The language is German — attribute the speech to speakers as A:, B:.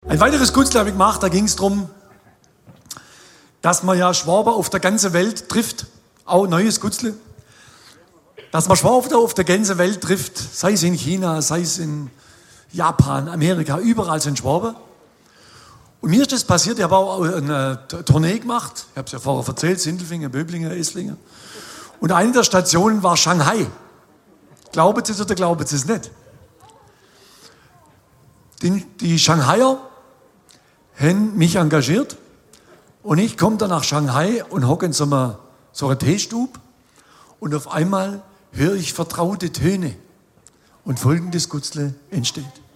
A: Ein weiteres Gutzle habe ich gemacht, da ging es darum, dass man ja Schwaber auf der ganzen Welt trifft, auch neues Gutzle, dass man Schwaber auf der ganzen Welt trifft, sei es in China, sei es in Japan, Amerika, überall sind Schwaber. Und mir ist das passiert, ich habe auch eine Tournee gemacht, ich habe es ja vorher erzählt, Sindelfingen, Böblingen, Esslingen. Und eine der Stationen war Shanghai. Glauben Sie es oder glauben Sie es nicht? Die Shanghaier haben mich engagiert und ich komme dann nach Shanghai und hocke in so einer Teestube und auf einmal höre ich vertraute Töne und folgendes Gutzle entsteht.